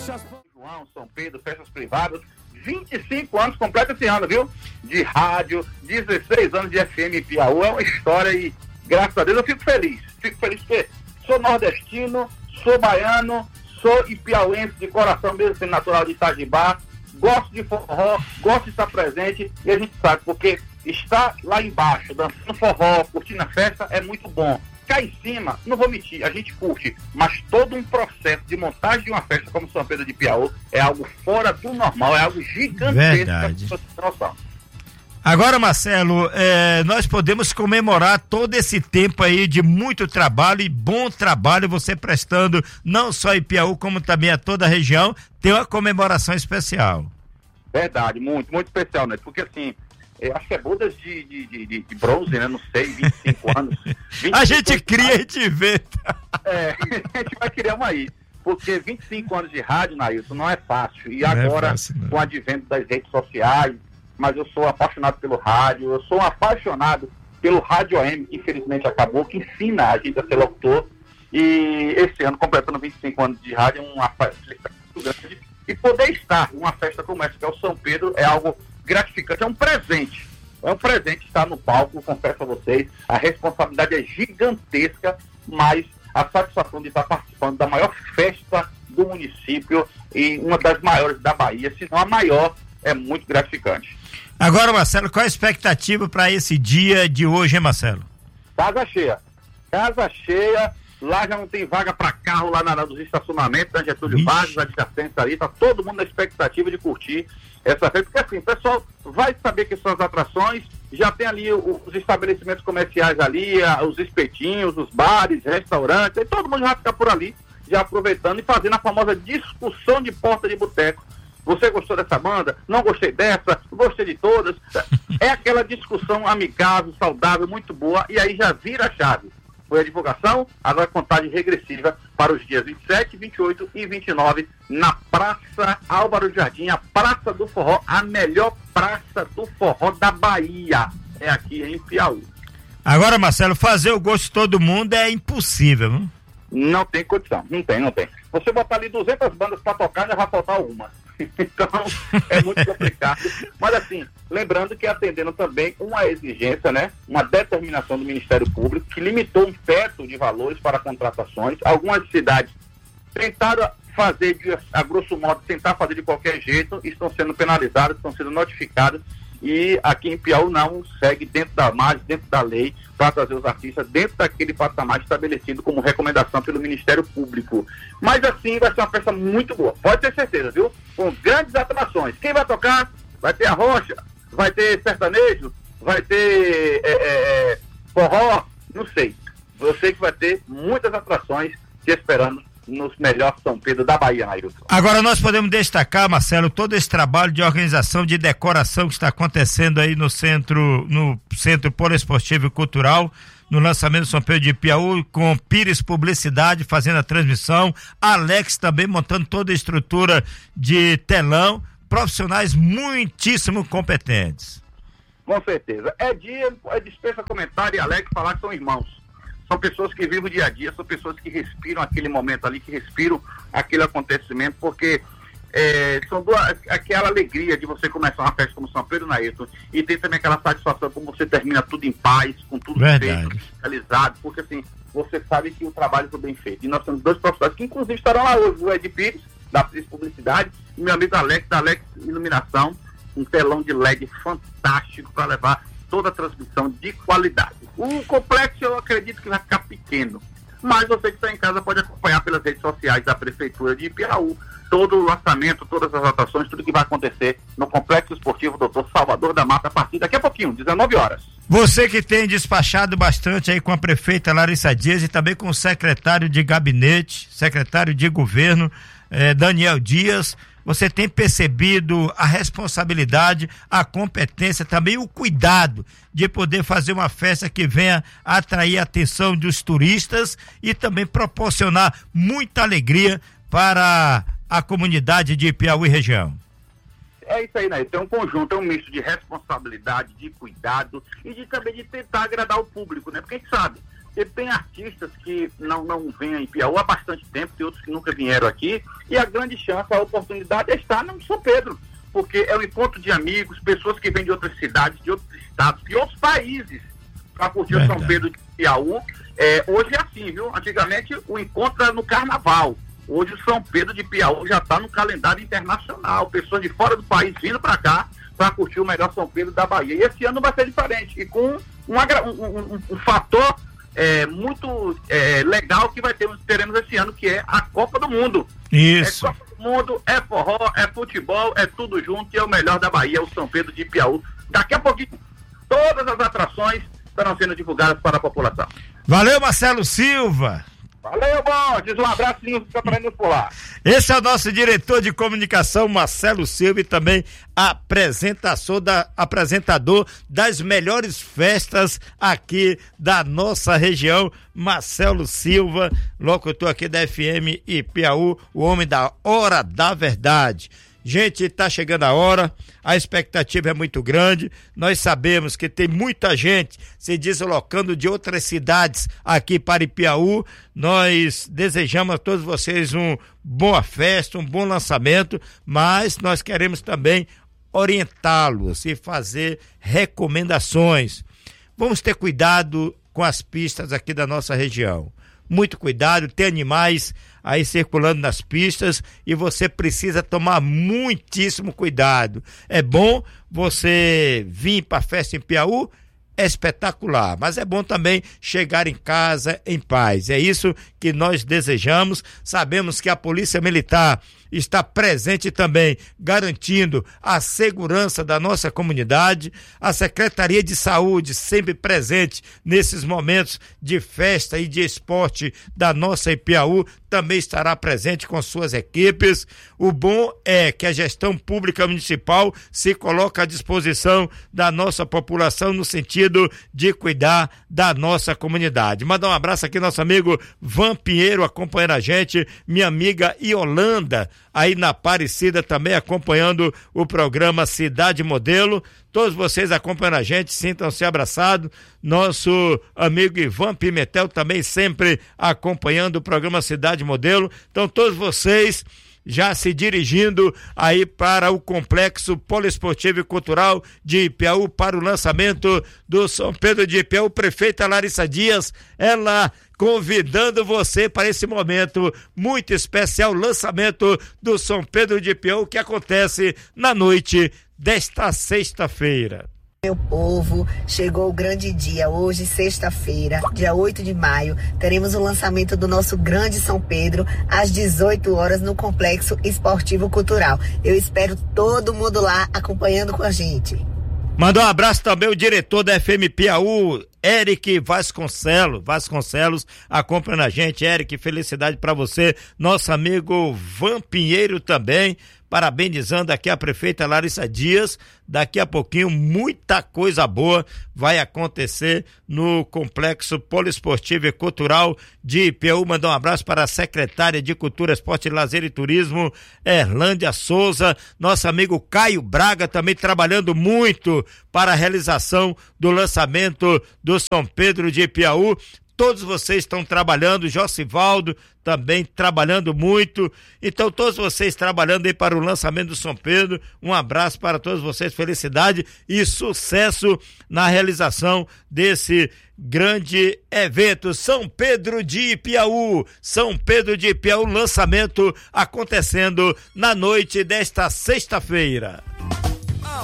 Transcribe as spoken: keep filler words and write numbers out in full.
João, São Pedro, festas privadas, vinte e cinco anos completa esse ano, viu? De rádio, dezesseis anos de F M Piauí, é uma história e graças a Deus eu fico feliz, fico feliz porque sou nordestino, sou baiano, sou ipiauense de coração, mesmo sendo natural de Itajibá, gosto de forró, gosto de estar presente e a gente sabe, porque estar lá embaixo, dançando forró, curtindo a festa é muito bom. Cá em cima, não vou mentir, a gente curte, mas todo um processo de montagem de uma festa como São Pedro de Piauí é algo fora do normal, é algo gigantesco. Verdade. Agora, Marcelo, é, nós podemos comemorar todo esse tempo aí de muito trabalho e bom trabalho você prestando, não só em Piauí, como também a toda a região, tem uma comemoração especial. Verdade, muito, muito especial, né? Porque assim, eu acho que é bodas de, de, de, de bronze, né? Não sei, vinte e cinco anos. vinte e cinco a gente cria e te vê. É, a gente vai criar uma aí. Porque vinte e cinco anos de rádio, Nailton, não é fácil. E não agora, é fácil, com o advento das redes sociais, mas eu sou apaixonado pelo rádio, eu sou apaixonado pelo Rádio A M, que infelizmente acabou, que ensina a gente a ser locutor. E esse ano, completando vinte e cinco anos de rádio, é uma felicidade muito grande. E poder estar em uma festa como essa, que é o São Pedro, é algo gratificante, é um presente. É um presente estar no palco, confesso a vocês. A responsabilidade é gigantesca, mas a satisfação de estar participando da maior festa do município e uma das maiores da Bahia, se não a maior, é muito gratificante. Agora, Marcelo, qual a expectativa para esse dia de hoje, hein, Marcelo? Casa cheia. Casa cheia. Lá já não tem vaga para carro lá na, nos estacionamentos, na Getúlio Vargas, adjacentes ali, tá todo mundo na expectativa de curtir essa festa, porque assim, o pessoal vai saber que são as atrações, já tem ali o, os estabelecimentos comerciais ali, a, os espetinhos, os bares, restaurantes, e todo mundo já vai ficar por ali, já aproveitando e fazendo a famosa discussão de porta de boteco. Você gostou dessa banda? Não gostei dessa? Gostei de todas? É aquela discussão amigável, saudável, muito boa, e aí já vira a chave. Foi a divulgação, agora a contagem regressiva para os dias vinte e sete, vinte e oito e vinte e nove na Praça Álvaro Jardim, a Praça do Forró, a melhor praça do forró da Bahia, é aqui em Piauí. Agora, Marcelo, fazer o gosto de todo mundo é impossível, não? Não tem condição, não tem, não tem. Você botar ali duzentas bandas para tocar, já vai faltar uma. Então, é muito complicado. Mas assim, lembrando que atendendo também uma exigência, né? Uma determinação do Ministério Público que limitou um teto de valores para contratações. Algumas cidades tentaram fazer, de, a grosso modo, tentar fazer de qualquer jeito, estão sendo penalizadas, estão sendo notificadas. E aqui em Piauí não segue dentro da margem, dentro da lei, para trazer os artistas dentro daquele patamar estabelecido como recomendação pelo Ministério Público. Mas assim vai ser uma festa muito boa, pode ter certeza, viu? Com grandes atrações. Quem vai tocar? Vai ter a rocha, vai ter sertanejo, vai ter é, é, forró, não sei. Eu sei que vai ter muitas atrações te esperando nos melhores São Pedro da Bahia, Nailton. Agora nós podemos destacar, Marcelo, todo esse trabalho de organização, de decoração que está acontecendo aí no centro, no Centro Poliesportivo e Cultural, no lançamento do São Pedro de Piauí, com Pires Publicidade fazendo a transmissão, Alex também montando toda a estrutura de telão, profissionais muitíssimo competentes. Com certeza. É dia, é dispensa comentário e Alex falar que são irmãos. São pessoas que vivem o dia a dia, são pessoas que respiram aquele momento ali, que respiram aquele acontecimento, porque é, são duas, aquela alegria de você começar uma festa como São Pedro, Nailton, e tem também aquela satisfação como você termina tudo em paz, com tudo feito, realizado, porque assim, você sabe que o trabalho foi bem feito. E nós temos dois profissionais que inclusive estarão lá hoje, o Ed Pires, da Pires Publicidade, e meu amigo Alex, da Alex Iluminação, um telão de L E D fantástico para levar toda a transmissão de qualidade. O complexo eu acredito que vai ficar pequeno, mas você que está em casa pode acompanhar pelas redes sociais da Prefeitura de Piauí todo o lançamento, todas as atrações, tudo que vai acontecer no Complexo Esportivo doutor Salvador da Mata a partir daqui a pouquinho, dezenove horas. Você que tem despachado bastante aí com a prefeita Larissa Dias e também com o secretário de gabinete, secretário de governo, eh, Daniel Dias, você tem percebido a responsabilidade, a competência, também o cuidado de poder fazer uma festa que venha atrair a atenção dos turistas e também proporcionar muita alegria para a comunidade de Piauí região. É isso aí, né? Tem um conjunto, é um misto de responsabilidade, de cuidado e de também de tentar agradar o público, né? Porque a gente sabe, Porque tem artistas que não, não vêm em Piauí há bastante tempo, tem outros que nunca vieram aqui, e a grande chance, a oportunidade é estar no São Pedro, porque é um encontro de amigos, pessoas que vêm de outras cidades, de outros estados, de outros países, para curtir o São Pedro de Piauí. É, hoje é assim, viu? Antigamente o encontro era no Carnaval. Hoje o São Pedro de Piauí já está no calendário internacional. Pessoas de fora do país vindo para cá para curtir o melhor São Pedro da Bahia. E esse ano vai ser diferente. E com um, um, um, um fator é, muito é, legal que vai ter, teremos esse ano, que é a Copa do Mundo. Isso. É Copa do Mundo, é forró, é futebol, é tudo junto. E é o melhor da Bahia, o São Pedro de Piauí. Daqui a pouquinho, todas as atrações estarão sendo divulgadas para a população. Valeu, Marcelo Silva. Valeu, bom. Diz um abraço e fica aprendendo por lá. Esse é o nosso diretor de comunicação, Marcelo Silva, e também apresentador, da, apresentador das melhores festas aqui da nossa região, Marcelo Silva, locutor aqui da F M e Piauí, o homem da Hora da Verdade. Gente, tá chegando a hora, a expectativa é muito grande, nós sabemos que tem muita gente se deslocando de outras cidades aqui para Piauí. Nós desejamos a todos vocês uma boa festa, um bom lançamento, mas nós queremos também orientá-los e fazer recomendações. Vamos ter cuidado com as pistas aqui da nossa região. Muito cuidado, tem animais aí circulando nas pistas e você precisa tomar muitíssimo cuidado. É bom você vir para a festa em Piauí, é espetacular, mas é bom também chegar em casa em paz. É isso que nós desejamos. Sabemos que a Polícia Militar está presente também, garantindo a segurança da nossa comunidade. A Secretaria de Saúde sempre presente nesses momentos de festa e de esporte da nossa Piauí, também estará presente com suas equipes. O bom é que a gestão pública municipal se coloca à disposição da nossa população no sentido de cuidar da nossa comunidade. Mandar um abraço aqui nosso amigo Van Pinheiro acompanhando a gente, minha amiga Yolanda aí na Aparecida também acompanhando o programa Cidade Modelo. Todos vocês acompanhando a gente, sintam-se abraçados. Nosso amigo Ivan Pimentel também sempre acompanhando o programa Cidade Modelo. Então todos vocês já se dirigindo aí para o Complexo Poliesportivo e Cultural de Piauí para o lançamento do São Pedro de Piauí. Prefeita Larissa Dias, ela convidando você para esse momento muito especial, lançamento do São Pedro de Piauí, que acontece na noite desta sexta-feira. Meu povo, chegou o grande dia. Hoje, sexta-feira, dia oito de maio, teremos o lançamento do nosso grande São Pedro às dezoito horas no Complexo Esportivo Cultural. Eu espero todo mundo lá acompanhando com a gente. Mandar um abraço também ao diretor da F M Piauí, Eric Vasconcelos, Vasconcelos acompanhando a gente. Eric, felicidade para você, nosso amigo Van Pinheiro também, parabenizando aqui a prefeita Larissa Dias. Daqui a pouquinho muita coisa boa vai acontecer no Complexo Poliesportivo e Cultural de Piauí. Mandar um abraço para a secretária de Cultura, Esporte, Lazer e Turismo, Erlândia Souza, nosso amigo Caio Braga também trabalhando muito para a realização do lançamento do São Pedro de Piauí. Todos vocês estão trabalhando, Josivaldo também trabalhando muito, então todos vocês trabalhando aí para o lançamento do São Pedro. Um abraço para todos vocês, felicidade e sucesso na realização desse grande evento. São Pedro de Piauí, São Pedro de Piauí, lançamento acontecendo na noite desta sexta-feira.